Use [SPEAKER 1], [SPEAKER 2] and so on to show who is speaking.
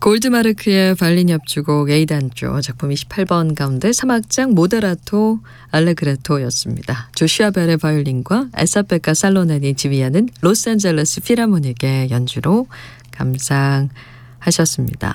[SPEAKER 1] 골드마르크의 바이올린 협주곡 A단조 작품 28번 가운데 3악장 모데라토 알레그레토였습니다. 조슈아 벨의 바이올린과 에사페카 살로네니 지휘하는 로스앤젤레스 필하모닉의 연주로 감상하셨습니다.